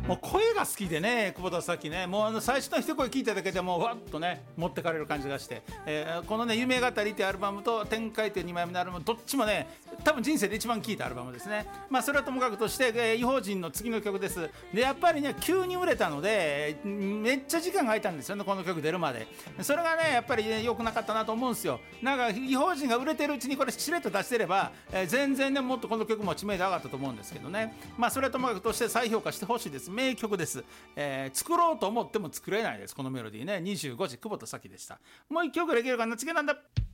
もう声が好きでね、久保田早紀ね、もう最初の一声聞いただけでもうわっとね持ってかれる感じがして、このね夢語りというアルバムと展開という2枚目のアルバム、どっちもね多分人生で一番聴いたアルバムですね。それはともかくとして、異邦人の次の曲です。でやっぱりね急に売れたのでめっちゃ時間が空いたんですよね、この曲出るまで。それがねやっぱり良くなかったなと思うんですよ。なんか異邦人が売れてるうちにこれしれっと出してれば、全然ねもっとこの曲も知名度上がったと思うんですけどね。それはともかくとして再評価してほしいです。名曲です。作ろうと思っても作れないです、このメロディーね。25時久保田早紀でした。もう一曲できるかな、次なんだ。